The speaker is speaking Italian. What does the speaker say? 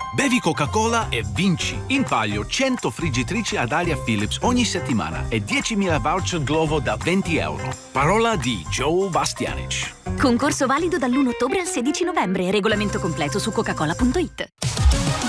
Bevi Coca-Cola e vinci. In palio 100 friggitrici ad aria Philips ogni settimana e 10.000 voucher Glovo da €20. Parola di Joe Bastianic. Concorso valido dall'1 ottobre al 16 novembre. Regolamento completo su coca-cola.it.